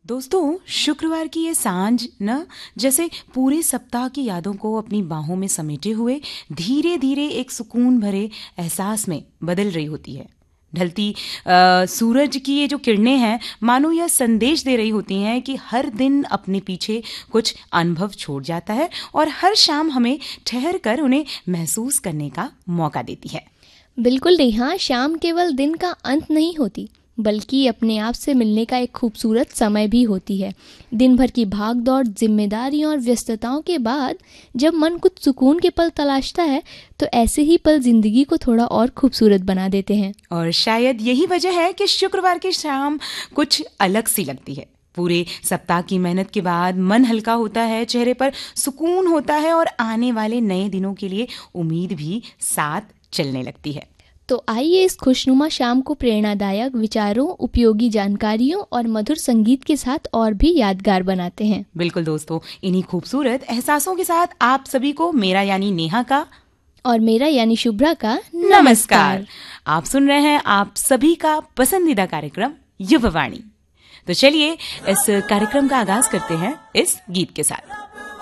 दोस्तों, शुक्रवार की ये सांझ न जैसे पूरे सप्ताह की यादों को अपनी बाहों में समेटे हुए धीरे धीरे एक सुकून भरे एहसास में बदल रही होती है। ढलती सूरज की ये जो किरणें हैं, मानो यह संदेश दे रही होती हैं कि हर दिन अपने पीछे कुछ अनुभव छोड़ जाता है और हर शाम हमें ठहर कर उन्हें महसूस करने का मौका देती है। बिल्कुल नेहा, शाम केवल दिन का अंत नहीं होती, बल्कि अपने आप से मिलने का एक खूबसूरत समय भी होती है। दिन भर की भाग दौड़, जिम्मेदारियों और व्यस्तताओं के बाद जब मन कुछ सुकून के पल तलाशता है, तो ऐसे ही पल जिंदगी को थोड़ा और खूबसूरत बना देते हैं। और शायद यही वजह है कि शुक्रवार की शाम कुछ अलग सी लगती है। पूरे सप्ताह की मेहनत के बाद मन हल्का होता है, चेहरे पर सुकून होता है और आने वाले नए दिनों के लिए उम्मीद भी साथ चलने लगती है। तो आइए इस खुशनुमा शाम को प्रेरणादायक विचारों, उपयोगी जानकारियों और मधुर संगीत के साथ और भी यादगार बनाते हैं। बिल्कुल दोस्तों, इन्हीं खूबसूरत एहसासों के साथ आप सभी को मेरा यानी नेहा का और मेरा यानी शुभ्रा का नमस्कार। आप सुन रहे हैं आप सभी का पसंदीदा कार्यक्रम युववाणी। तो चलिए इस कार्यक्रम का आगाज करते हैं इस गीत के साथ।